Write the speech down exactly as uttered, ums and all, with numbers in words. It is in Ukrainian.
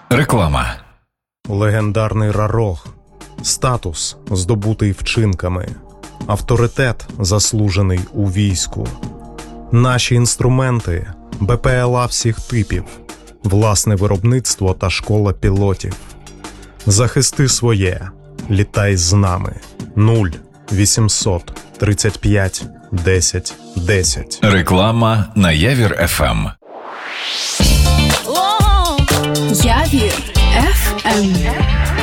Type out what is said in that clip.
Реклама. Легендарний Рарог. Статус, здобутий вчинками. Авторитет, заслужений у війську. Наші інструменти – Б П Л А всіх типів, власне виробництво та школа пілотів. Захисти своє. Літай з нами. нуль вісімсот тридцять п'ять десять десять. Реклама на Явір еф ем. Явір еф ем.